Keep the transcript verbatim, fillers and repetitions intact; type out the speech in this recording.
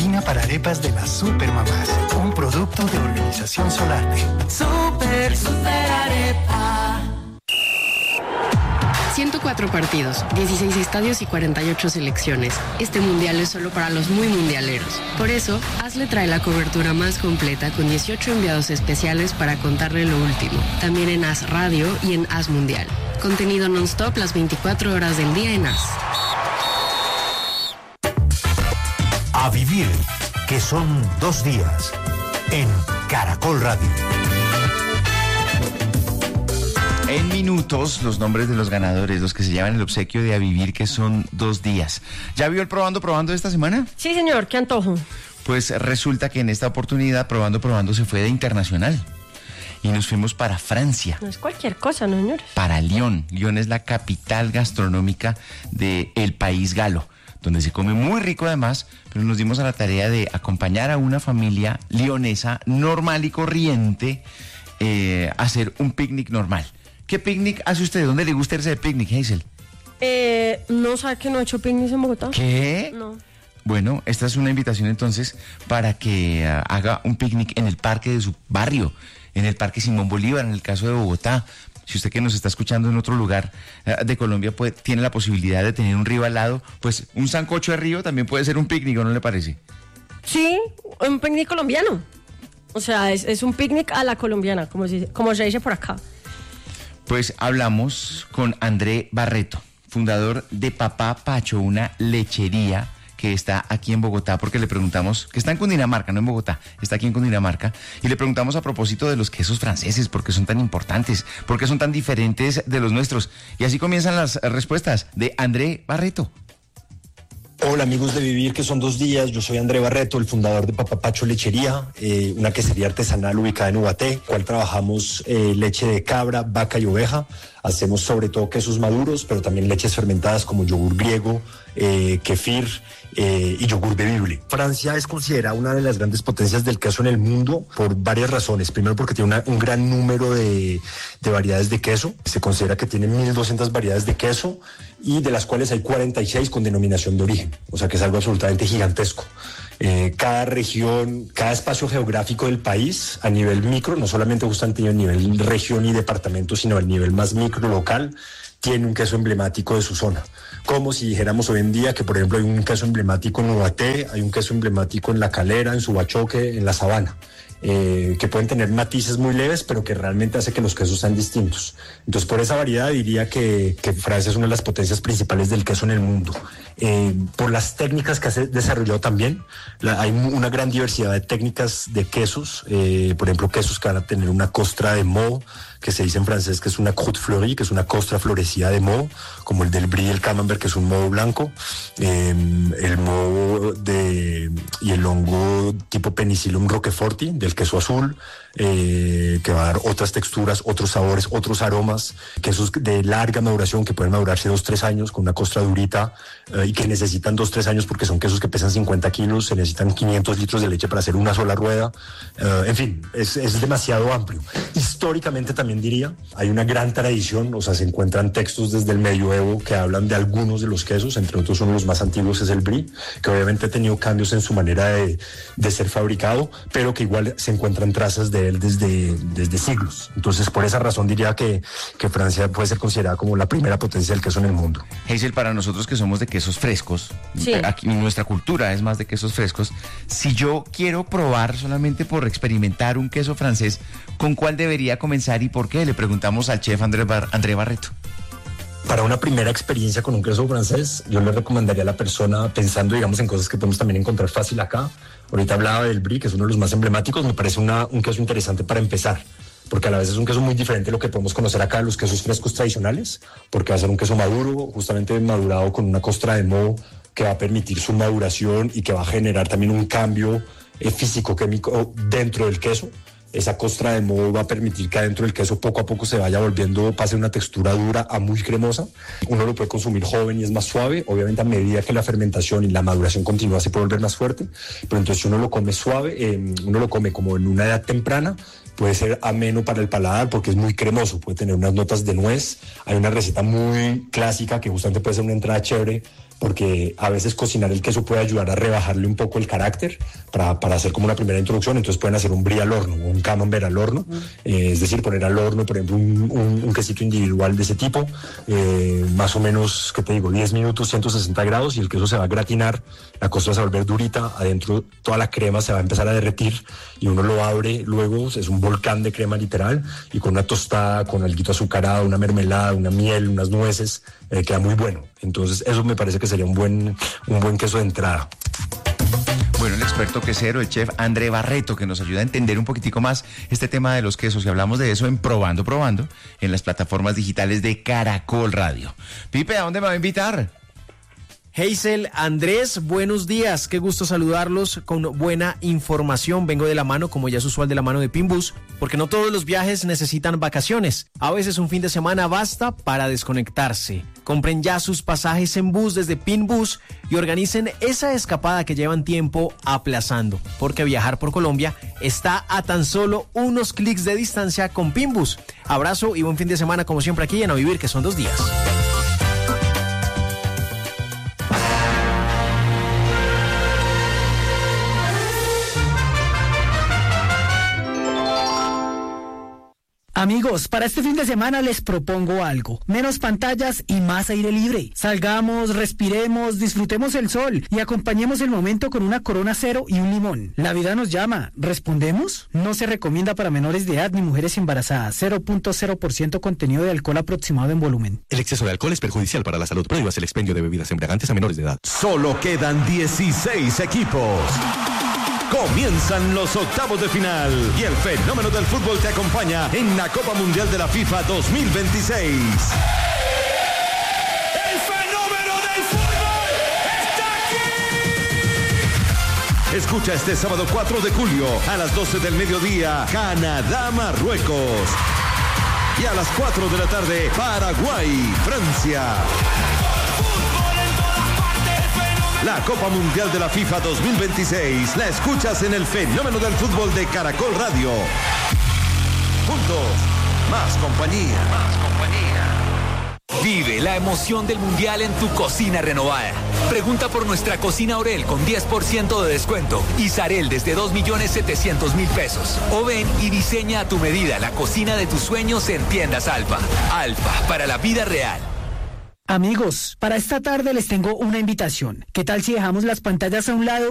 harina para arepas de las Supermamás, un producto de Organización Solarte. Super, super arepa. ciento cuatro partidos, dieciséis estadios y cuarenta y ocho selecciones. Este mundial es solo para los muy mundialeros. Por eso, Hazle trae la cobertura más completa con dieciocho enviados especiales para contarle lo último. También en Haz Radio y en Haz Mundial. Contenido non-stop las veinticuatro horas del día en Haz. A vivir, que son dos días, en Caracol Radio. En minutos, los nombres de los ganadores, los que se llevan el obsequio de A Vivir, que son dos días. ¿Ya vio el Probando Probando de esta semana? Sí, señor, qué antojo. Pues resulta que en esta oportunidad Probando Probando se fue de internacional. Y nos fuimos para Francia. No es cualquier cosa, ¿no, señores? Para Lyon. Lyon es la capital gastronómica del país galo, donde se come muy rico además, pero nos dimos a la tarea de acompañar a una familia lionesa normal y corriente eh, a hacer un picnic normal. ¿Qué picnic hace usted? ¿Dónde le gusta irse de picnic, Hazel? Eh, no, ¿sabe que no he hecho picnic en Bogotá? ¿Qué? No. Bueno, esta es una invitación entonces para que uh, haga un picnic en el parque de su barrio, en el Parque Simón Bolívar, en el caso de Bogotá. Si usted que nos está escuchando en otro lugar uh, de Colombia puede, tiene la posibilidad de tener un río al lado, pues un sancocho de río también puede ser un picnic, ¿o no le parece? Sí, un picnic colombiano. O sea, es, es un picnic a la colombiana, como se, como se dice por acá. Pues hablamos con André Barreto, fundador de Papá Pacho, una lechería que está aquí en Bogotá, porque le preguntamos, que está en Cundinamarca, no en Bogotá, está aquí en Cundinamarca, y le preguntamos a propósito de los quesos franceses, por qué son tan importantes, por qué son tan diferentes de los nuestros. Y así comienzan las respuestas de André Barreto. Hola amigos de Vivir, que son dos días. Yo soy André Barreto, el fundador de Papá Pacho Lechería, eh, una quesería artesanal ubicada en Ubaté, cual trabajamos eh, leche de cabra, vaca y oveja. Hacemos sobre todo quesos maduros, pero también leches fermentadas como yogur griego, eh, kefir eh, y yogur bebible. Francia es considerada una de las grandes potencias del queso en el mundo por varias razones. Primero porque tiene una, un gran número de, de variedades de queso. Se considera que tiene mil doscientas variedades de queso y de las cuales hay cuarenta y seis con denominación de origen. O sea que es algo absolutamente gigantesco. Eh, cada región, cada espacio geográfico del país a nivel micro, no solamente justamente a nivel región y departamento, sino a nivel más micro local, tiene un queso emblemático de su zona. Como si dijéramos hoy en día que, por ejemplo, hay un queso emblemático en Ubaté, hay un queso emblemático en La Calera, en Subachoque, en La Sabana. Eh, que pueden tener matices muy leves, pero que realmente hace que los quesos sean distintos. Entonces, por esa variedad diría que, que Francia es una de las potencias principales del queso en el mundo. Eh, por las técnicas que ha desarrollado también, la, hay una gran diversidad de técnicas de quesos, eh, por ejemplo, quesos que van a tener una costra de moho, que se dice en francés que es una croûte fleurie, que es una costra florecida de moho, como el del brie y el camembert, que es un moho blanco, eh, el moho de, y el hongo tipo Penicillium roqueforti, del queso azul, eh, que va a dar otras texturas, otros sabores, otros aromas, quesos de larga maduración que pueden madurarse dos, tres años con una costra durita eh, y que necesitan dos, tres años porque son quesos que pesan cincuenta kilos, se necesitan quinientos litros de leche para hacer una sola rueda, eh, en fin, es, es demasiado amplio. Históricamente también diría, hay una gran tradición, o sea, se encuentran textos desde el medioevo que hablan de algunos de los quesos, entre otros uno de los más antiguos es el brie, que obviamente ha tenido cambios en su manera de, de ser fabricado, pero que igual se encuentran trazas de él desde, desde siglos. Entonces, por esa razón diría que, que Francia puede ser considerada como la primera potencia del queso en el mundo. Hazel, para nosotros que somos de quesos frescos, sí. Aquí nuestra cultura es más de quesos frescos, si yo quiero probar solamente por experimentar un queso francés, ¿con cuál debería comenzar y por qué? Le preguntamos al chef André, Bar- André Barreto. Para una primera experiencia con un queso francés, yo le recomendaría a la persona, pensando, digamos, en cosas que podemos también encontrar fácil acá. Ahorita hablaba del brie, que es uno de los más emblemáticos, me parece una, un queso interesante para empezar, porque a la vez es un queso muy diferente de lo que podemos conocer acá de los quesos frescos tradicionales, porque va a ser un queso maduro, justamente madurado con una costra de moho que va a permitir su maduración y que va a generar también un cambio eh, físico-químico dentro del queso. Esa costra de moho va a permitir que adentro del queso poco a poco se vaya volviendo, pase una textura dura a muy cremosa. Uno lo puede consumir joven y es más suave. Obviamente a medida que la fermentación y la maduración continúa se puede volver más fuerte. Pero entonces si uno lo come suave, eh, uno lo come como en una edad temprana, puede ser ameno para el paladar porque es muy cremoso. Puede tener unas notas de nuez. Hay una receta muy clásica que justamente puede ser una entrada chévere porque a veces cocinar el queso puede ayudar a rebajarle un poco el carácter para, para hacer como una primera introducción. Entonces pueden hacer un brie al horno o un camembert al horno, uh-huh. eh, es decir, poner al horno, por ejemplo, un, un, un quesito individual de ese tipo, eh, más o menos, ¿qué te digo? diez minutos, ciento sesenta grados, y el queso se va a gratinar, la costra se va a volver durita, adentro toda la crema se va a empezar a derretir y uno lo abre, luego es un volcán de crema literal, y con una tostada, con alguito azucarado, una mermelada, una miel, unas nueces, eh, queda muy bueno. Entonces eso me parece que sería un buen, un buen queso de entrada. Bueno, el experto quesero, el chef André Barreto, que nos ayuda a entender un poquitico más este tema de los quesos, y hablamos de eso en Probando, Probando, en las plataformas digitales de Caracol Radio. Pipe, ¿a dónde me va a invitar? Hazel, Andrés, buenos días, qué gusto saludarlos con buena información. Vengo de la mano, como ya es usual, de la mano de Pinbus, porque no todos los viajes necesitan vacaciones. A veces un fin de semana basta para desconectarse. Compren ya sus pasajes en bus desde Pinbus y organicen esa escapada que llevan tiempo aplazando, porque viajar por Colombia está a tan solo unos clics de distancia con Pinbus. Abrazo y buen fin de semana, como siempre, aquí en A Vivir, que son dos días. Amigos, para este fin de semana les propongo algo. Menos pantallas y más aire libre. Salgamos, respiremos, disfrutemos el sol y acompañemos el momento con una Corona Cero y un limón. La vida nos llama. ¿Respondemos? No se recomienda para menores de edad ni mujeres embarazadas. cero punto cero por ciento contenido de alcohol aproximado en volumen. El exceso de alcohol es perjudicial para la salud. Prohíbas el expendio de bebidas embriagantes a menores de edad. Solo quedan dieciséis equipos. Comienzan los octavos de final y el fenómeno del fútbol te acompaña en la Copa Mundial de la FIFA dos mil veintiséis. ¡El fenómeno del fútbol está aquí! Escucha este sábado cuatro de julio a las doce del mediodía, Canadá-Marruecos. Y a las cuatro de la tarde, Paraguay-Francia. La Copa Mundial de la FIFA dos mil veintiséis la escuchas en el fenómeno del fútbol de Caracol Radio. Juntos, más compañía. Más compañía. Vive la emoción del Mundial en tu cocina renovada. Pregunta por nuestra cocina Orel con diez por ciento de descuento y Sarel desde dos millones setecientos mil pesos. O ven y diseña a tu medida la cocina de tus sueños en Tiendas Alfa. Alfa, para la vida real. Amigos, para esta tarde les tengo una invitación. ¿Qué tal si dejamos las pantallas a un lado